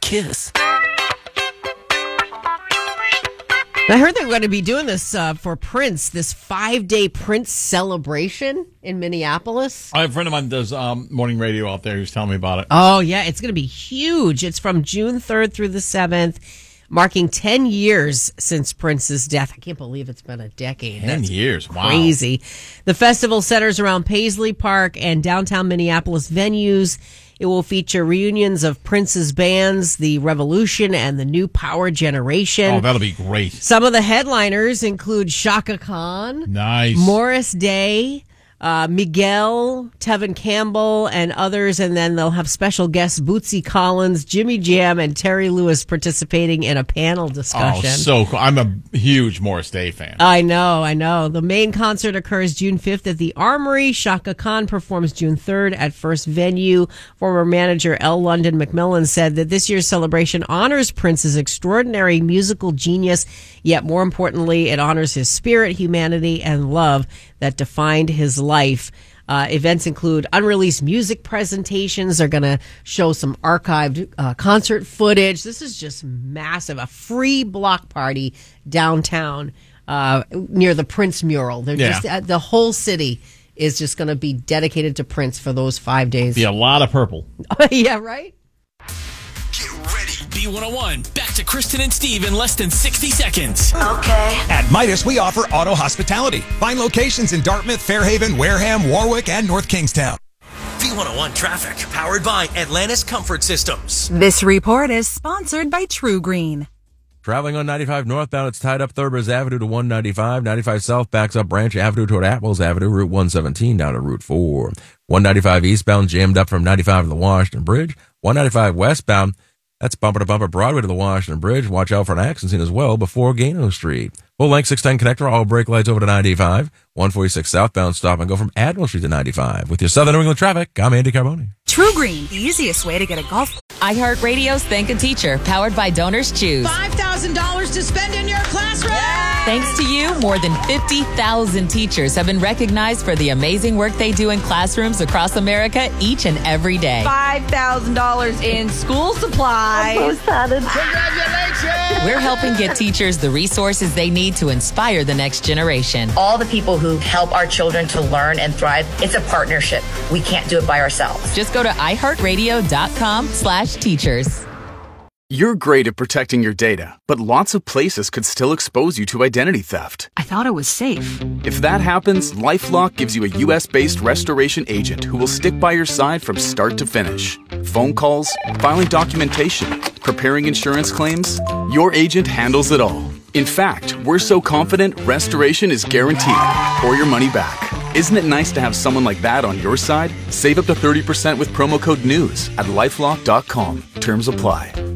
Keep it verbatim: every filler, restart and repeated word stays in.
kiss. I heard they're going to be doing this uh, for Prince, this five-day Prince celebration in Minneapolis. I have a friend of mine does um, morning radio out there who's telling me about it. Oh, yeah, it's going to be huge. It's from June third through the seventh, marking ten years since Prince's death. I can't believe it's been a decade. ten That's years, wow. Crazy. The festival centers around Paisley Park and downtown Minneapolis venues. It will feature reunions of Prince's bands, The Revolution and the New Power Generation. Oh, that'll be great. Some of the headliners include Chaka Khan, Nice. Morris Day, uh, Miguel, Tevin Campbell, and others. And then they'll have special guests Bootsy Collins, Jimmy Jam, and Terry Lewis participating in a panel discussion. Oh, so cool. I'm a huge Morris Day fan. I know, I know. The main concert occurs June fifth at the Armory. Chaka Khan performs June third at First Venue. Former manager L. London McMillan said that this year's celebration honors Prince's extraordinary musical genius, yet more importantly, it honors his spirit, humanity, and love that defined his life. Uh, events include unreleased music presentations. They're going to show some archived uh, concert footage. This is just massive. A free block party downtown uh, near the Prince mural. They're Yeah. just uh, the whole city is just going to be dedicated to Prince for those five days. Be a lot of purple. Yeah, right? Get ready. B one oh one, back to Kristen and Steve in less than sixty seconds. Okay. At Midas, we offer auto hospitality. Find locations in Dartmouth, Fairhaven, Wareham, Warwick, and North Kingstown. B one oh one traffic, powered by Atlantis Comfort Systems. This report is sponsored by True Green. Traveling on ninety-five northbound, it's tied up Thurber's Avenue to one ninety-five. ninety-five south backs up Branch Avenue toward Atwells Avenue, Route one seventeen down to Route four. one ninety-five eastbound jammed up from ninety-five to the Washington Bridge. one ninety-five westbound, that's bumper to bumper Broadway to the Washington Bridge. Watch out for an accident scene as well before Gano Street. Full length six ten connector, all brake lights over to ninety-five. one forty-six southbound, stop and go from Admiral Street to ninety-five. With your Southern New England traffic, I'm Andy Carboni. True Green, the easiest way to get a golf. iHeartRadio's Thank a Teacher, powered by Donors Choose. five thousand dollars to spend in your classroom. Thanks to you, more than fifty thousand teachers have been recognized for the amazing work they do in classrooms across America each and every day. five thousand dollars in school supplies. I'm so excited. Congratulations! We're helping get teachers the resources they need to inspire the next generation. All the people who help our children to learn and thrive, it's a partnership. We can't do it by ourselves. Just go to iHeartRadio.com slash teachers. You're great at protecting your data, but lots of places could still expose you to identity theft. I thought it was safe. If that happens, LifeLock gives you a U S-based restoration agent who will stick by your side from start to finish. Phone calls, filing documentation, preparing insurance claims, your agent handles it all. In fact, we're so confident restoration is guaranteed or your money back. Isn't it nice to have someone like that on your side? Save up to thirty percent with promo code NEWS at LifeLock dot com. Terms apply.